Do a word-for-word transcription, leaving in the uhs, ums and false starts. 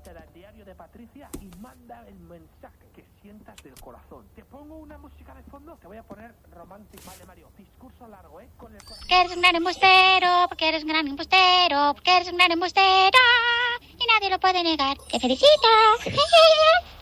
meter al diario de Patricia y manda el mensaje que sientas del corazón. Te pongo una música de fondo, te voy a poner romántico. Vale, Mario, discurso largo, ¿eh? Con el corazón. Que eres un gran embustero, porque eres un gran embustero, porque eres un gran embustero y nadie lo puede negar. ¡Te felicito!